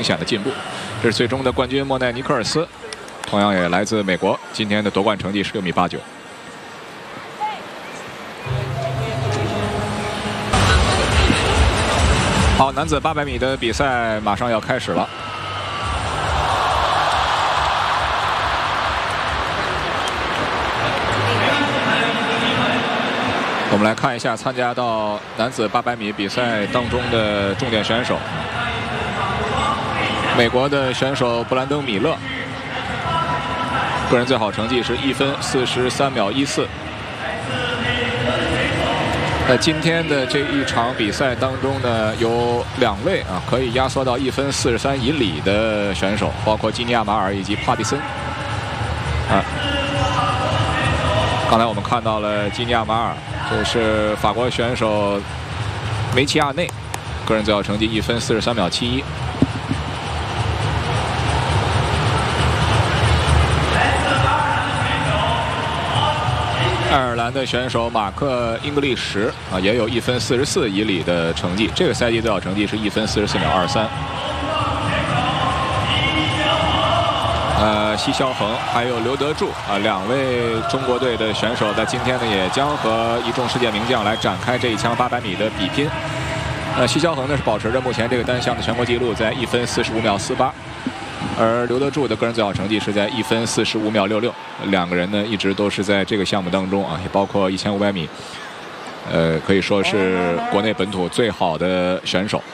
明显的进步。这是最终的冠军莫奈尼克尔斯，同样也来自美国，今天的夺冠成绩16米89。好，男子800米的比赛马上要开始了。我们来看一下参加到男子800米比赛当中的重点选手。美国的选手布兰登·米勒，个人最好成绩是1分43秒14。在今天的这一场比赛当中呢，有2位可以压缩到1分43以里的选手，包括基尼亚马尔以及帕蒂森。刚才我们看到了基尼亚马尔，这是法国选手梅齐亚内，个人最好成绩1分43秒71。爱尔兰的选手马克·英格利什也有1分44以里的成绩，这个赛季最好成绩是1分44秒23。奚肖恒还有刘德柱2位中国队的选手在今天呢也将和一众世界名将来展开这一枪800米的比拼。奚肖恒呢是保持着目前这个单项的全国纪录在1分45秒48，而刘德柱的个人最好成绩是在1分45秒66。2个人呢一直都是在这个项目当中也包括1500米，可以说是国内本土最好的选手。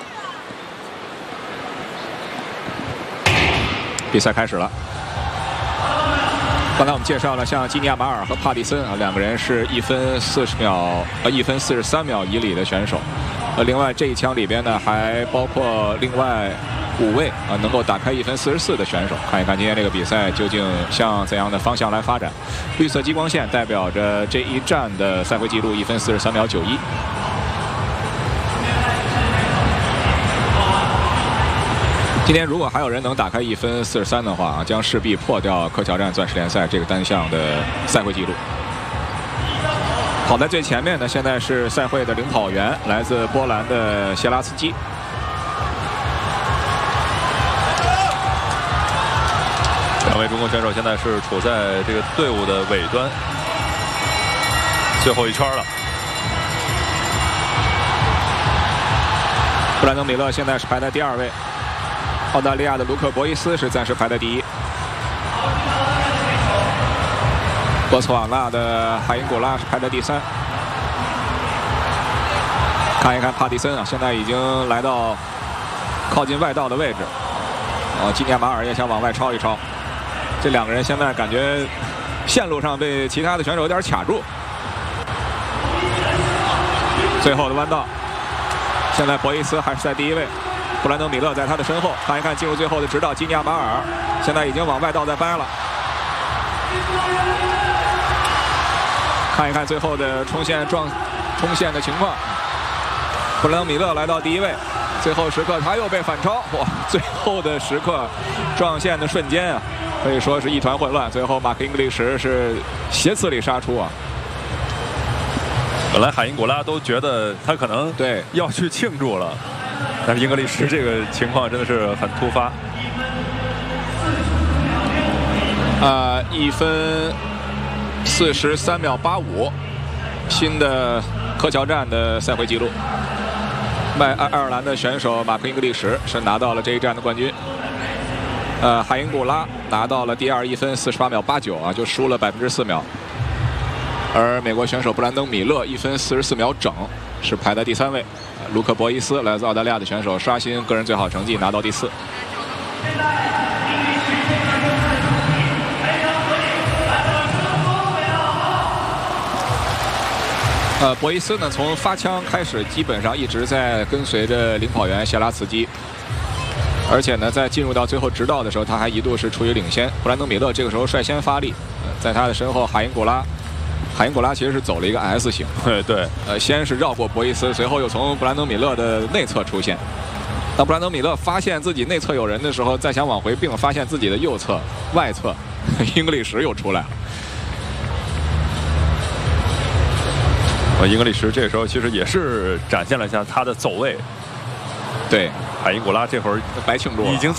比赛开始了。刚才我们介绍了像基尼亚马尔和帕蒂森2个人是1分43秒以里的选手。另外这一枪里边呢还包括另外5位能够打开1分44的选手。看一看今天这个比赛究竟向怎样的方向来发展。绿色激光线代表着这一站的赛会纪录1分43秒91。今天如果还有人能打开1分43的话将势必破掉科乔站钻石联赛这个单项的赛会纪录。跑在最前面的现在是赛会的领跑员，来自波兰的谢拉斯基。 2位中国选手现在是处在这个队伍的尾端，最后一圈了。 布兰登·米勒现在是排在第2位。澳大利亚的卢克·博伊斯是暂时排在第1。波茨瓦纳的海因古拉是排在第3。看一看帕蒂森现在已经来到靠近外道的位置。基尼亚马尔也想往外超一超。这2个人现在感觉线路上被其他的选手有点卡住。最后的弯道，现在博伊斯还是在第1位。布兰登·米勒在他的身后，看一看进入最后的直道，基尼亚马尔现在已经往外道在掰了。看一看最后的冲线的情况，布兰登·米勒来到第1位，最后时刻他又被反超，哇！最后的时刻撞线的瞬间可以说是一团混乱。最后马克·英格利什是斜刺里杀出本来海因古拉都觉得他可能要去庆祝了。但是英格利什这个情况真的是很突发。 1分43秒85，新的科乔站的赛会纪录。爱尔兰的选手马克·英格利什是拿到了这一站的冠军。海因古拉拿到了第2，1分48秒89就输了4秒。而美国选手布兰登·米勒1分44秒整，是排在第3位。卢克·博伊斯来自澳大利亚的选手刷新个人最好成绩，拿到第4。博伊斯呢，从发枪开始，基本上一直在跟随着领跑员谢拉茨基，而且呢，在进入到最后直道的时候，他还一度是处于领先。布兰登·米勒这个时候率先发力，在他的身后海因古拉其实是走了一个 S 型， 对， 先是绕过博伊斯，随后又从布兰登·米勒的内侧出现。当布兰登·米勒发现自己内侧有人的时候，再想往回并，发现自己的右侧外侧英格利什又出来了。 英格利什这时候其实也是展现了一下他的走位。 对， 海因古拉这会儿白庆祝了， 已经